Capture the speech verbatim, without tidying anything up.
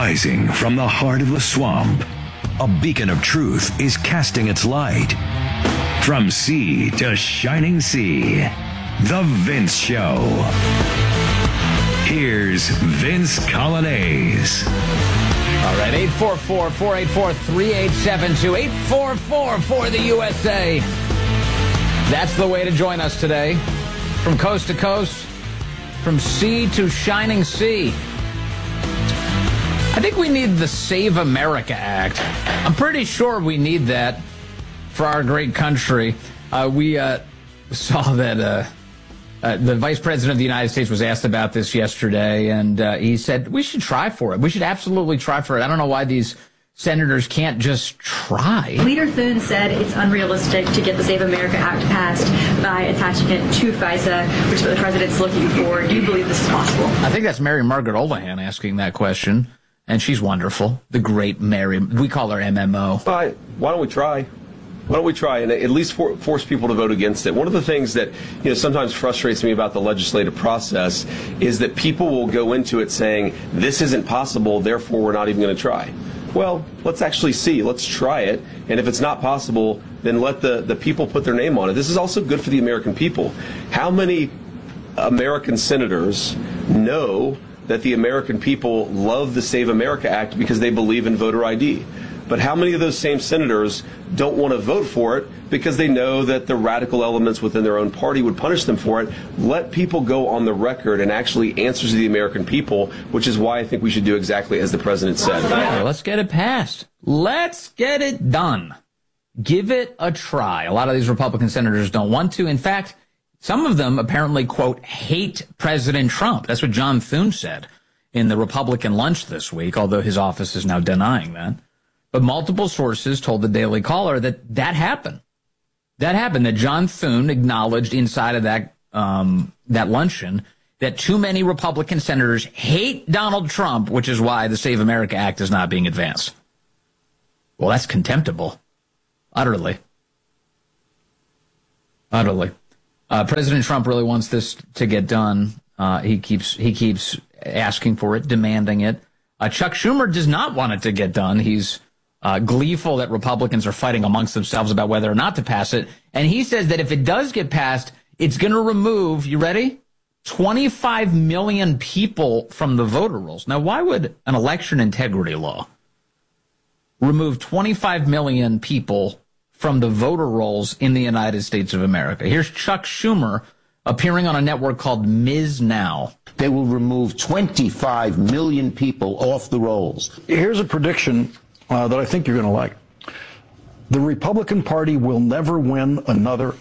Rising from the heart of the swamp, a beacon of truth is casting its light. From sea to shining sea, The Vince Show. Here's Vince Coglianese. All right, eight four four, four eight four, three eight seven two, eight four four for the U S A. That's the way to join us today. From coast to coast, from sea to shining sea. I think we need the Save America Act. I'm pretty sure we need that for our great country. Uh, we uh, saw that uh, uh, the Vice President of the United States was asked about this yesterday, and uh, he said we should try for it. We should absolutely try for it. I don't know why these senators can't just try. Leader Thune said it's unrealistic to get the Save America Act passed by attaching it to FISA, which is what the president's looking for. Do you believe this is possible? I think that's Mary Margaret Olahan asking that question, and she's wonderful. The great Mary. We call her M M O. Why, why don't we try? Why don't we try and at least for, force people to vote against it? One of the things that you know sometimes frustrates me about the legislative process is that people will go into it saying, this isn't possible, therefore we're not even going to try. Well, let's actually see. Let's try it. And if it's not possible, then let the, the people put their name on it. This is also good for the American people. How many American senators know that the American people love the Save America Act because they believe in voter I D? But how many of those same senators don't want to vote for it because they know that the radical elements within their own party would punish them for it? Let people go on the record and actually answer to the American people, which is why I think we should do exactly as the president said. Yeah, let's get it passed. Let's get it done. Give it a try. A lot of these Republican senators don't want to. In fact, some of them apparently, quote, hate President Trump. That's what John Thune said in the Republican lunch this week, although his office is now denying that. But multiple sources told the Daily Caller that that happened. That happened, that John Thune acknowledged inside of that um, that luncheon that too many Republican senators hate Donald Trump, which is why the Save America Act is not being advanced. Well, that's contemptible. Utterly. Utterly. Uh, President Trump really wants this to get done. Uh, he keeps he keeps asking for it, demanding it. Uh, Chuck Schumer does not want it to get done. He's Uh, gleeful that Republicans are fighting amongst themselves about whether or not to pass it. And he says that if it does get passed, it's going to remove, you ready? twenty-five million people from the voter rolls. Now, why would an election integrity law remove twenty-five million people from the voter rolls in the United States of America? Here's Chuck Schumer appearing on a network called Miz Now. They will remove twenty-five million people off the rolls. Here's a prediction Uh, that I think you're going to like. The Republican Party will never win another